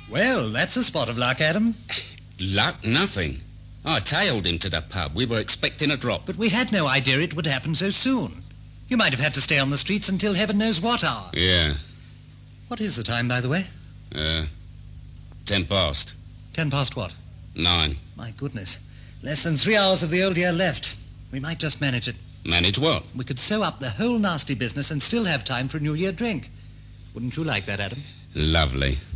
Well, that's a spot of luck, Adam. Luck? Nothing. I tailed him to the pub. We were expecting a drop. But we had no idea it would happen so soon. You might have had to stay on the streets until heaven knows what hour. Yeah. What is the time, by the way? 10 past. 10 past what? 9. My goodness. Less than 3 hours of the old year left. We might just manage it. Manage what? We could sew up the whole nasty business and still have time for a New Year drink. Wouldn't you like that, Adam? Lovely.